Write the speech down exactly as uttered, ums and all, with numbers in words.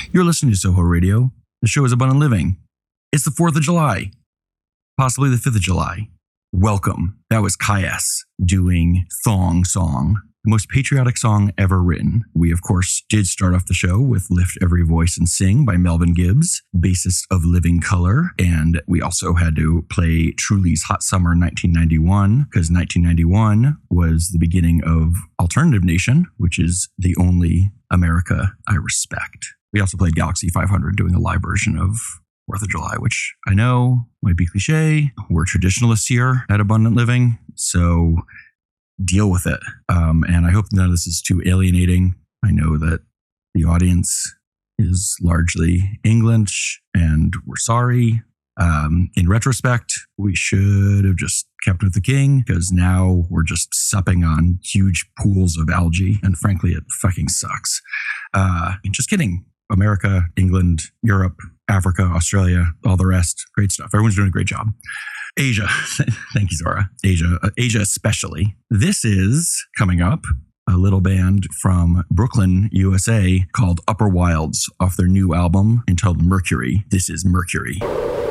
You're listening to Soho Radio. The show is Abundant Living. It's the fourth of July, possibly the fifth of July. Welcome. That was Kayas doing Thong Song, the most patriotic song ever written. We, of course, did start off the show with Lift Every Voice and Sing by Melvin Gibbs, bassist of Living Colour. And we also had to play Truly's Hot Summer nineteen ninety-one, because nineteen ninety-one was the beginning of Alternative Nation, which is the only America I respect. We also played Galaxy five hundred doing a live version of fourth of July, which I know might be cliche. We're traditionalists here at Abundant Living, so deal with it. Um, and I hope none of this is too alienating. I know that the audience is largely English, and we're sorry. Um, in retrospect, we should have just kept with the king, because now we're just supping on huge pools of algae, and frankly, it fucking sucks. Uh, just kidding. America, England, Europe, Africa, Australia, all the rest. Great stuff. Everyone's doing a great job. Asia. Thank you, Zora. Asia, uh, Asia especially. This is coming up a little band from Brooklyn, U S A called Upper Wilds off their new album entitled Mercury. This is Mercury.